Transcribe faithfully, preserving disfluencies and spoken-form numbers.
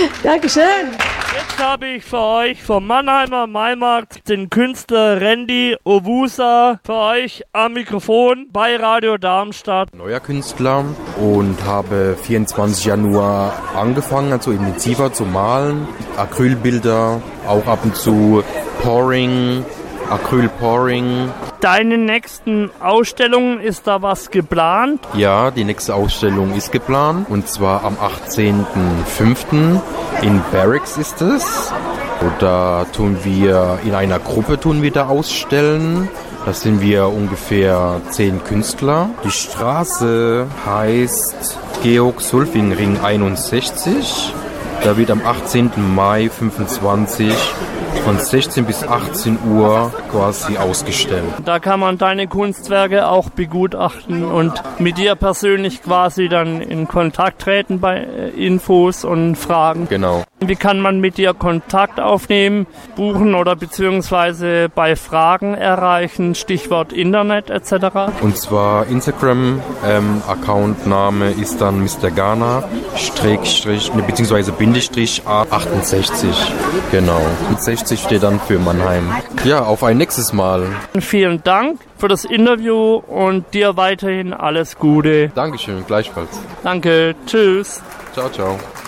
Dankeschön. Jetzt habe ich für euch vom Mannheimer Maimarkt den Künstler Randy Owusa für euch am Mikrofon bei Radio Darmstadt. Neuer Künstler und habe vierundzwanzigsten Januar angefangen, also intensiver zu malen. Acrylbilder, auch ab und zu Pouring, Acryl-Pouring. Deine nächsten Ausstellungen, ist da was geplant? Ja, die nächste Ausstellung ist geplant und zwar am achtzehnten fünften in Barracks ist es. Und da tun wir, in einer Gruppe tun wir da ausstellen. Da sind wir ungefähr zehn Künstler. Die Straße heißt Georg-Sulfing-Ring einundsechzig. Da wird am achtzehnten Mai fünfundzwanzig von sechzehn bis achtzehn Uhr quasi ausgestellt. Da kann man deine Kunstwerke auch begutachten und mit dir persönlich quasi dann in Kontakt treten bei Infos und Fragen. Genau. Wie kann man mit dir Kontakt aufnehmen, buchen oder beziehungsweise bei Fragen erreichen, Stichwort Internet et cetera? Und zwar Instagram, ähm, Accountname ist dann Mister Ghana, Strich, ne, beziehungsweise Bindestrich A achtundsechzig. Genau. Und sechzig steht dann für Mannheim. Ja, auf ein nächstes Mal. Vielen Dank für das Interview und dir weiterhin alles Gute. Dankeschön, gleichfalls. Danke, tschüss. Ciao, ciao.